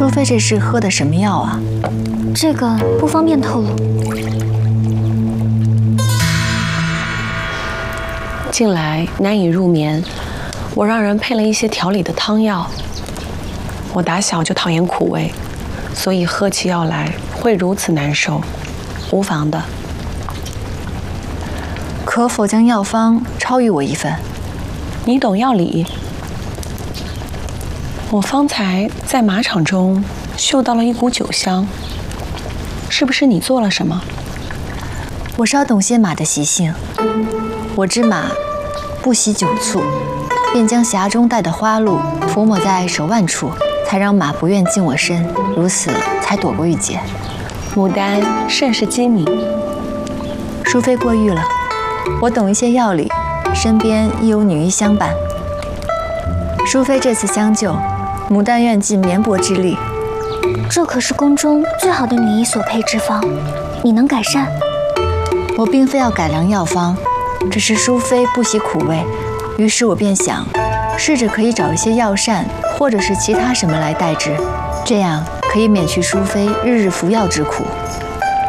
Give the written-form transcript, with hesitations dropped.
淑妃这是喝的什么药啊？ 这个不方便透露。 近来难以入眠，我让人配了一些调理的汤药。我打小就讨厌苦味，所以喝起药来会如此难受，无妨的。 可否将药方抄与我一份？ 你懂药理？我方才在马场中嗅到了一股酒香，是不是你做了什么？ 我稍懂些马的习性，我知马不喜酒醋，便将匣中带的花露涂抹在手腕处，才让马不愿近我身，如此才躲过一劫。 牡丹甚是机敏。 淑妃过誉了，我懂一些药理，身边亦有女医相伴。淑妃这次相救，牡丹愿尽绵薄之力。 这可是宫中最好的女医所配之方，你能改善？ 我并非要改良药方，只是淑妃不喜苦味，于是我便想，试着可以找一些药膳或者是其他什么来代之，这样可以免去淑妃日日服药之苦。